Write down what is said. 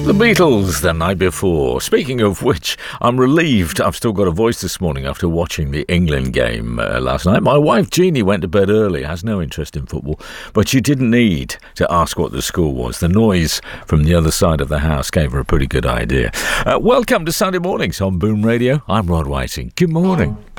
The Beatles, The Night Before. Speaking of which, I'm relieved I've still got a voice this morning after watching the England game last night. My wife Jeannie went to bed early, has no interest in football, but she didn't need to ask what the score was. The noise from the other side of the house gave her a pretty good idea. Welcome to Sunday Mornings on Boom Radio. I'm Rod Whiting. Good morning.